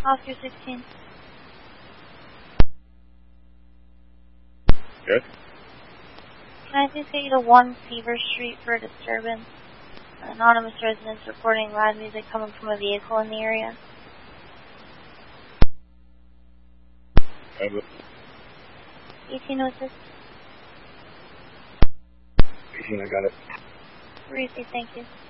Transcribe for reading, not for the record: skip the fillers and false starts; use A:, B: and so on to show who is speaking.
A: Oscar 16.
B: Yes?
A: Can I please get you to 1 Fever Street for a disturbance? An anonymous resident reporting loud music coming from a vehicle in the area. 1806.
B: 18, I got it.
A: Receive, thank you.